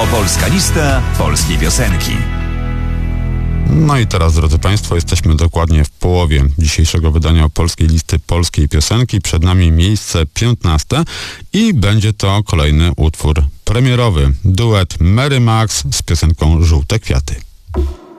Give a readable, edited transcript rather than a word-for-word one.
Opolska lista polskiej piosenki. No i teraz, drodzy Państwo, jesteśmy dokładnie w połowie dzisiejszego wydania Opolskiej Listy Polskiej Piosenki. Przed nami miejsce 15 i będzie to kolejny utwór premierowy. Duet Mary Max z piosenką Żółte Kwiaty.